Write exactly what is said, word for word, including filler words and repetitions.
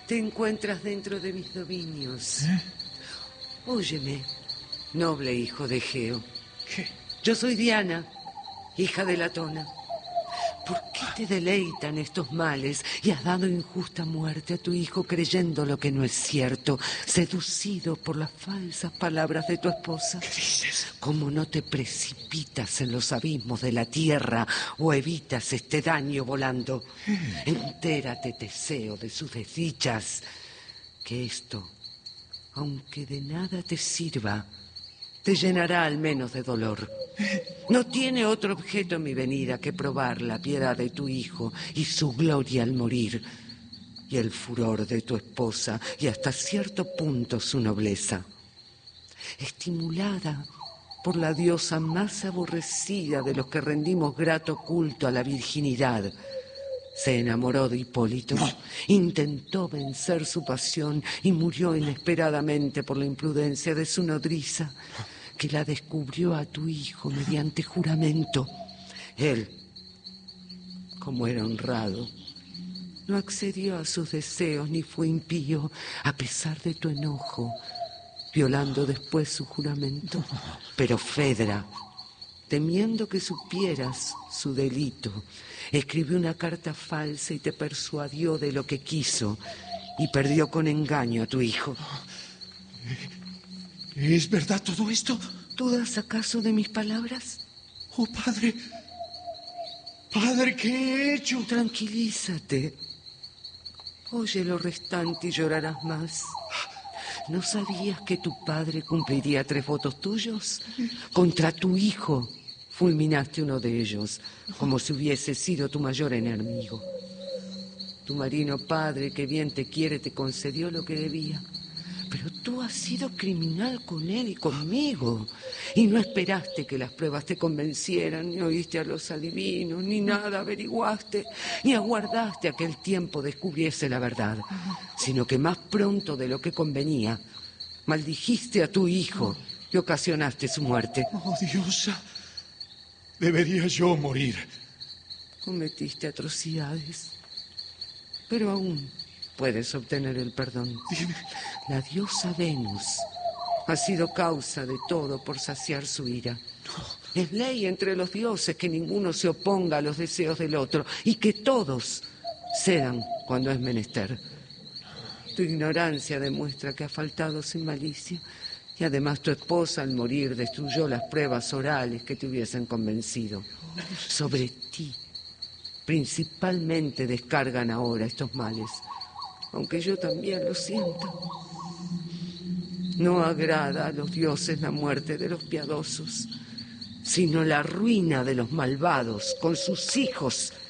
Te encuentras dentro de mis dominios. ¿Eh? Óyeme, noble hijo de Egeo. ¿Qué? Yo soy Diana, hija de Latona. ¿Por qué te deleitan estos males y has dado injusta muerte a tu hijo creyendo lo que no es cierto, seducido por las falsas palabras de tu esposa? ¿Qué dices? ¿Cómo no te precipitas en los abismos de la tierra o evitas este daño volando? ¿Eh? Entérate, Teseo, de sus desdichas, que esto, aunque de nada te sirva, te llenará al menos de dolor. No tiene otro objeto mi venida que probar la piedad de tu hijo y su gloria al morir, y el furor de tu esposa y hasta cierto punto su nobleza. Estimulada por la diosa más aborrecida de los que rendimos grato culto a la virginidad, se enamoró de Hipólito, no. Intentó vencer su pasión y murió inesperadamente por la imprudencia de su nodriza, que la descubrió a tu hijo mediante juramento. Él, como era honrado, no accedió a sus deseos ni fue impío, a pesar de tu enojo, violando después su juramento. Pero Fedra, temiendo que supieras su delito, escribió una carta falsa y te persuadió de lo que quiso y perdió con engaño a tu hijo. ¿Es verdad todo esto? ¿Dudas acaso de mis palabras? Oh, padre. Padre, ¿qué he hecho? Tranquilízate. Oye lo restante y llorarás más. ¿No sabías que tu padre cumpliría tres votos tuyos? Contra tu hijo fulminaste uno de ellos, como si hubiese sido tu mayor enemigo. Tu marino padre, que bien te quiere, te concedió lo que debía. Pero tú has sido criminal con él y conmigo. Y no esperaste que las pruebas te convencieran, ni oíste a los adivinos, ni nada averiguaste, ni aguardaste a que el tiempo descubriese la verdad, sino que más pronto de lo que convenía, maldijiste a tu hijo y ocasionaste su muerte. Oh, diosa, debería yo morir. Cometiste atrocidades, pero aún puedes obtener el perdón. Dime. La diosa Venus ha sido causa de todo por saciar su ira. No. Es ley entre los dioses que ninguno se oponga a los deseos del otro y que todos cedan cuando es menester. Tu ignorancia demuestra que has faltado sin malicia y además tu esposa al morir destruyó las pruebas orales que te hubiesen convencido. Sobre ti principalmente descargan ahora estos males, aunque yo también lo siento. No agrada a los dioses la muerte de los piadosos, sino la ruina de los malvados con sus hijos